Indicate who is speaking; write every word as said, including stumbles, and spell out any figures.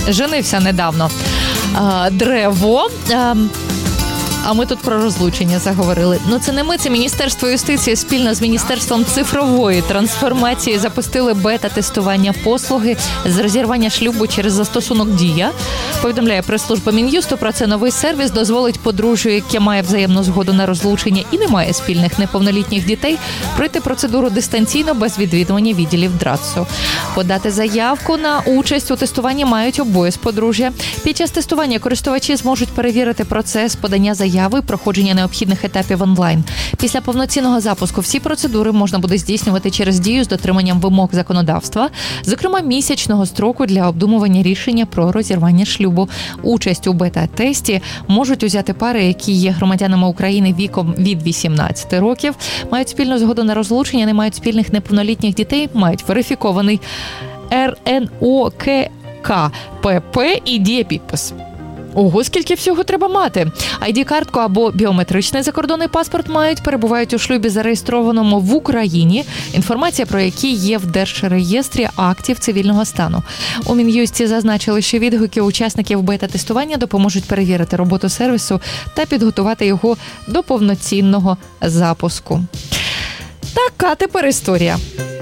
Speaker 1: женився недавно. Древо. А ми тут про розлучення заговорили. Ну це не ми, це Міністерство юстиції спільно з Міністерством цифрової трансформації запустили бета-тестування послуги з розірвання шлюбу через застосунок «Дія». Повідомляє прес-служба Мін'юсту. Про це новий сервіс дозволить подружжю, яке має взаємну згоду на розлучення і не має спільних неповнолітніх дітей, пройти процедуру дистанційно без відвідування відділів ДРАЦу. Подати заявку на участь у тестуванні мають обоє з подружжя. Під час тестування користувачі зможуть перевірити процес подання заяви, проходження необхідних етапів онлайн. Після повноцінного запуску всі процедури можна буде здійснювати через «Дію» з дотриманням вимог законодавства, зокрема місячного строку для обдумування рішення про розірвання шлюбу. Участь у бета-тесті можуть узяти пари, які є громадянами України віком від вісімнадцяти років, мають спільну згоду на розлучення, не мають спільних неповнолітніх дітей, мають верифікований ер ен о ка ка пе пе і дієпідпис. Ого, скільки всього треба мати. ай ді-картку або біометричний закордонний паспорт мають, перебувають у шлюбі, зареєстрованому в Україні, інформація про які є в Держреєстрі актів цивільного стану. У Мін'юсті зазначили, що відгуки учасників бета-тестування допоможуть перевірити роботу сервісу та підготувати його до повноцінного запуску. Така тепер історія.